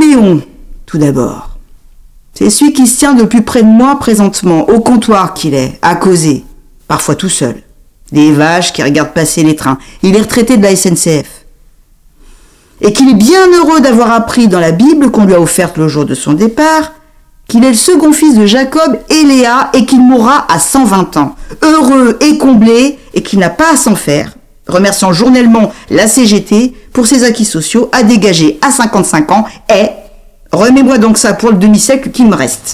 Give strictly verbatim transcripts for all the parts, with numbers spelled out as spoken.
Siméon, tout d'abord. C'est celui qui se tient le plus près de moi présentement, au comptoir qu'il est, à causer, parfois tout seul. Des vaches qui regardent passer les trains. Il est retraité de la S N C F. Et qu'il est bien heureux d'avoir appris dans la Bible qu'on lui a offerte le jour de son départ, qu'il est le second fils de Jacob et Léa et qu'il mourra à cent vingt ans, heureux et comblé et qu'il n'a pas à s'en faire, remerciant journellement la C G T pour ses acquis sociaux à dégager à cinquante-cinq ans et remets-moi donc ça pour le demi-siècle qu'il me reste.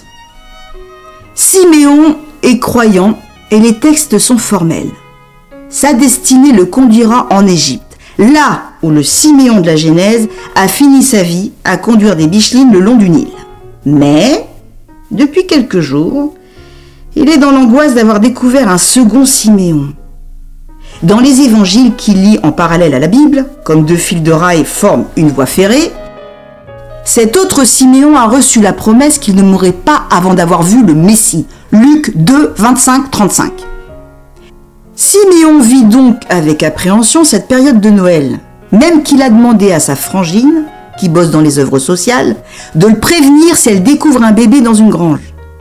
Siméon est croyant et les textes sont formels. Sa destinée le conduira en Égypte, là où le Siméon de la Genèse a fini sa vie à conduire des bichelines le long du Nil. Mais, depuis quelques jours, il est dans l'angoisse d'avoir découvert un second Siméon. Dans les évangiles qu'il lit en parallèle à la Bible, comme deux fils de rail forment une voie ferrée, cet autre Siméon a reçu la promesse qu'il ne mourrait pas avant d'avoir vu le Messie. Luc deux, vingt-cinq, trente-cinq. Siméon vit donc avec appréhension cette période de Noël, même qu'il a demandé à sa frangine, qui bosse dans les œuvres sociales, de le prévenir si elle découvre un bébé dans une grange.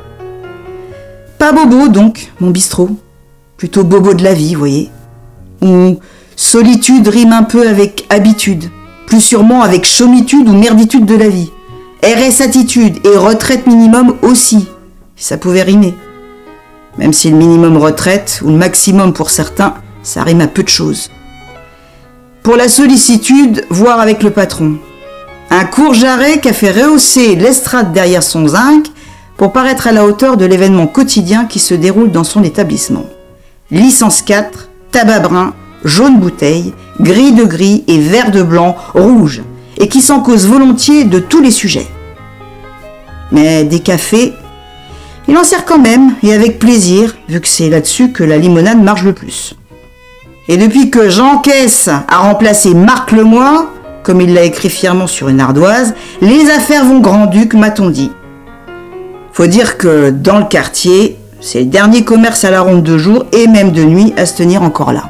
Pas bobo donc, mon bistrot. Plutôt bobo de la vie, voyez. Ou solitude rime un peu avec habitude, plus sûrement avec chômitude ou merditude de la vie. R S attitude et retraite minimum aussi, si ça pouvait rimer. Même si le minimum retraite, ou le maximum pour certains, ça rime à peu de choses. Pour la sollicitude, voir avec le patron. Un court jarret qui a fait rehausser l'estrade derrière son zinc pour paraître à la hauteur de l'événement quotidien qui se déroule dans son établissement. Licence quatre, tabac brun, jaune bouteille, gris de gris et vert de blanc, rouge, et qui s'en cause volontiers de tous les sujets. Mais des cafés, il en sert quand même, et avec plaisir, vu que c'est là-dessus que la limonade marche le plus. Et depuis que Jean Caisse a remplacé Marc Lemoine, comme il l'a écrit fièrement sur une ardoise, les affaires vont grand-duc, m'a-t-on dit. Faut dire que dans le quartier, c'est le dernier commerce à la ronde de jour et même de nuit à se tenir encore là.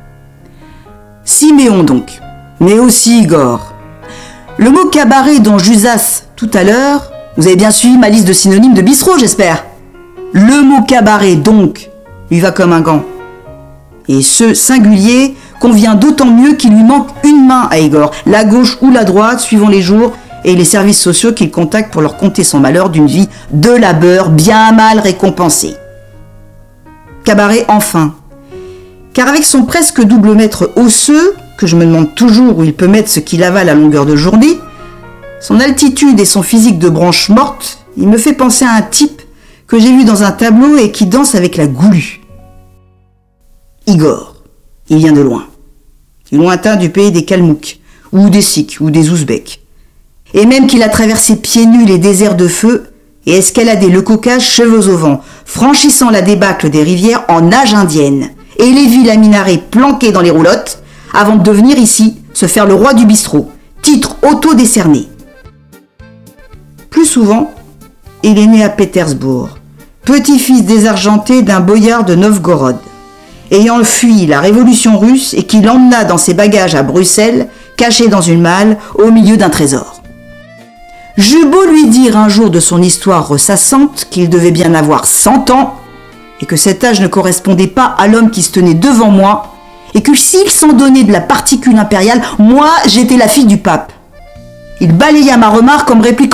Siméon donc, mais aussi Igor. Le mot cabaret dont j'usasse tout à l'heure, vous avez bien suivi ma liste de synonymes de bistrot, j'espère. Le mot cabaret donc lui va comme un gant. Et ce singulier convient d'autant mieux qu'il lui manque une main à Igor, la gauche ou la droite, suivant les jours et les services sociaux qu'il contacte pour leur conter son malheur d'une vie de labeur bien mal récompensée. Cabaret enfin. Car avec son presque double mètre osseux, que je me demande toujours où il peut mettre ce qu'il avale à longueur de journée, son altitude et son physique de branche morte, il me fait penser à un type que j'ai vu dans un tableau et qui danse avec la goulue. Igor, il vient de loin, du lointain du pays des Kalmouks, ou des Sikhs, ou des Ouzbeks. Et même qu'il a traversé pieds nus les déserts de feu et escaladé le Caucase cheveux au vent, franchissant la débâcle des rivières en nage indienne, et les villes à minarets planquées dans les roulottes, avant de devenir ici, se faire le roi du bistrot, titre auto-décerné. Plus souvent, il est né à Pétersbourg, petit-fils désargenté d'un boyard de Novgorod, ayant fui la révolution russe et qui l'emmena dans ses bagages à Bruxelles, caché dans une malle au milieu d'un trésor. J'eus beau lui dire un jour de son histoire ressassante qu'il devait bien avoir cent ans, et que cet âge ne correspondait pas à l'homme qui se tenait devant moi, et que s'il s'en donnait de la particule impériale, moi j'étais la fille du pape. Il balaya ma remarque comme réplique